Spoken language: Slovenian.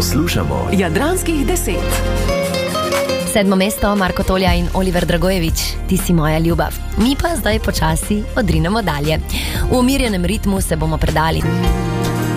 Poslušamo Jadranskih 10. 7. mesto, Marko Tolja in Oliver Dragojevič, Ti si moja ljubav. Mi pa zdaj počasi odrinemo dalje. V umirjenem ritmu se bomo predali